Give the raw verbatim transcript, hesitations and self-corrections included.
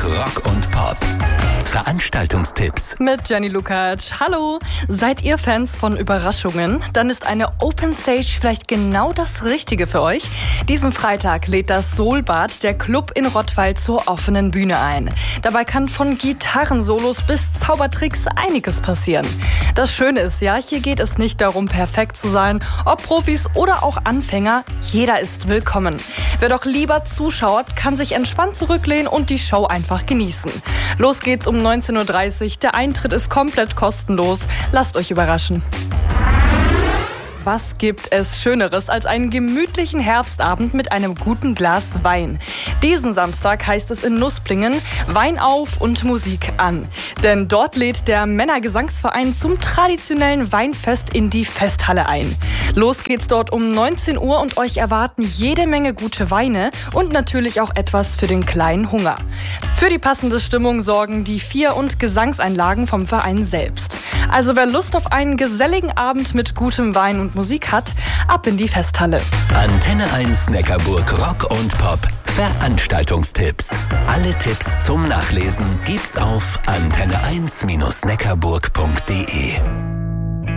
Neckarburg Rock und Pop. Veranstaltungstipps mit Jenny Lukacs. Hallo! Seid ihr Fans von Überraschungen? Dann ist eine Open Stage vielleicht genau das Richtige für euch. Diesen Freitag lädt das Soulbad, der Club in Rottweil, zur offenen Bühne ein. Dabei kann von Gitarrensolos bis Zaubertricks einiges passieren. Das Schöne ist ja, hier geht es nicht darum, perfekt zu sein. Ob Profis oder auch Anfänger, jeder ist willkommen. Wer doch lieber zuschaut, kann sich entspannt zurücklehnen und die Show einfach genießen. Los geht's um neunzehn Uhr dreißig. Der Eintritt ist komplett kostenlos. Lasst euch überraschen. Was gibt es Schöneres als einen gemütlichen Herbstabend mit einem guten Glas Wein? Diesen Samstag heißt es in Nusplingen Wein auf und Musik an. Denn dort lädt der Männergesangsverein zum traditionellen Weinfest in die Festhalle ein. Los geht's dort um neunzehn Uhr und euch erwarten jede Menge gute Weine und natürlich auch etwas für den kleinen Hunger. Für die passende Stimmung sorgen die Vier- und Gesangseinlagen vom Verein selbst. Also wer Lust auf einen geselligen Abend mit gutem Wein und Musik hat, ab in die Festhalle. Antenne eins Neckarburg Rock und Pop. Veranstaltungstipps. Alle Tipps zum Nachlesen gibt's auf antenne eins Bindestrich neckarburg punkt de.